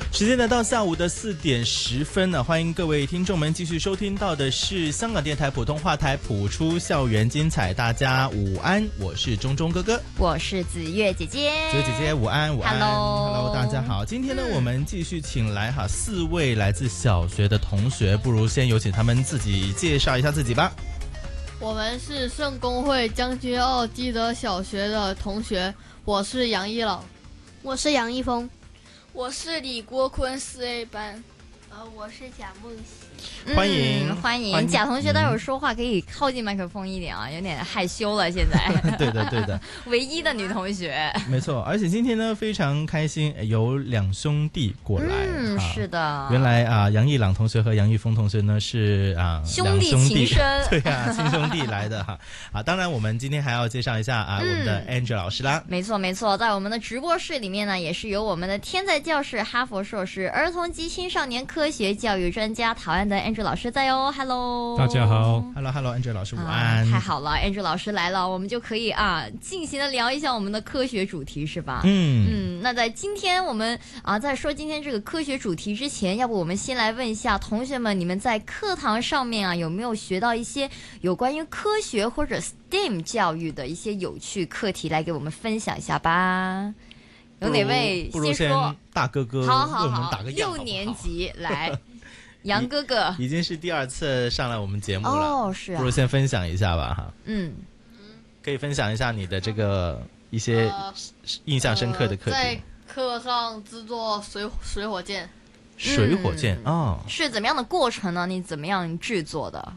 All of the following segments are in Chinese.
时间来到下午的4点10分呢，欢迎各位听众们继续收听到的是香港电台普通话台普出校园精彩。大家午安，我是钟钟哥哥， 我是子月姐姐。 子月姐姐午安，午安 Hello 大家好。今天呢，我们继续请来4位来自小学的同学，不如先有请他们自己介绍一下自己吧。 我们是圣公会将军澳基德小学的同学，我是杨一朗， 我是杨一峰， 我是李国坤4A 班， 我是贾梦喜。 欢迎欢迎贾同学，待会儿说话可以靠近麦克风一点啊，有点害羞了现在。 对的对的， 唯一的女同学， 没错。而且今天呢非常开心，有2兄弟过来。 是的。 原来杨一朗同学和杨一峰同学呢是兄弟情深， 对啊，亲兄弟来的哈。当然我们今天还要介绍一下我们的 Angel 老师啦。 没错没错，在我们的直播室里面呢，也是由我们的天才教师、哈佛硕士、儿童及青少年科学教育专家陶安的 Angel 老师在哟。Hello， 大家好。 Hello Angel 老师午安。 太好了 ，Angel 老师来了，我们就可以尽情的聊一下我们的科学主题，是吧？那在今天我们在说今天这个科学主题之前，要不我们先来问一下同学们，你们在课堂上面有没有学到一些有关于科学或者 STEM 教育的一些有趣课题，来给我们分享一下吧？有哪位先说？ 大哥哥， 好， 为我们打个样。 6年级来。杨哥哥已经是第2次上来我们节目了， 是不如先分享一下吧哈。可以分享一下你的这个一些印象深刻的课题。 在课上制作水火箭。 水火箭是怎么样的过程呢？你怎么样制作的？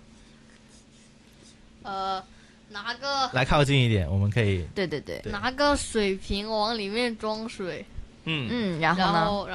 拿个来靠近一点，我们可以。 对， 拿个水瓶往里面装水。 然后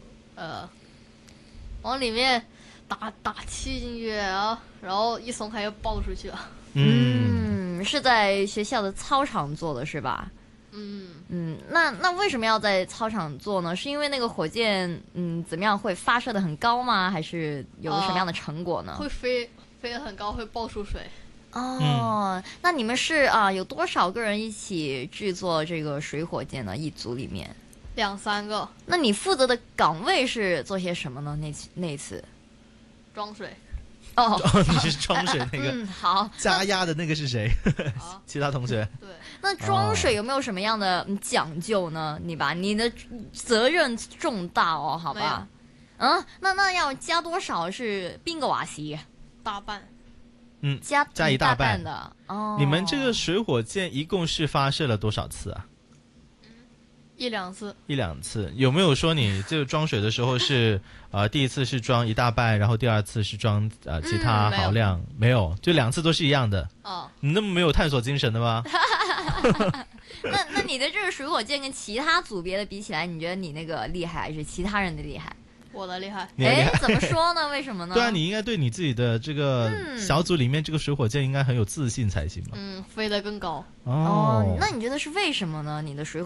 往里面打气进去，然后一松开又爆出去了。 是在学校的操场做的是吧？那为什么要在操场做呢？是因为那个火箭怎么样会发射的很高吗？还是有什么样的成果呢？ 会飞得很高，会爆出水。 那你们是有多少个人一起制作这个水火箭呢？一组里面 2、3个。 那你负责的岗位是做些什么呢？那一次装水。 你是装水那个好， 加压的那个是谁？其他同学。 对。 那装水有没有什么样的讲究呢？你的责任重大哦，好吧？那要加多少是宾个瓦西？ 大半。 加一大半的。 你们这个水火箭一共是发射了多少次啊 ？1、2次。 1-2次。有没有说你这个装水的时候是第一次是装一大半，然后第2次是装其他毫量？没有，就2次都是一样的。你那么没有探索精神的吗？ 那你的这个水火箭跟其他组别的比起来，你觉得你那个厉害还是其他人的厉害？ 我的厉害。 怎么说呢？为什么呢？ 对啊，你应该对你自己的这个小组里面这个水火箭应该很有自信才行嘛。 飞得更高。 那你觉得是为什么呢？你的水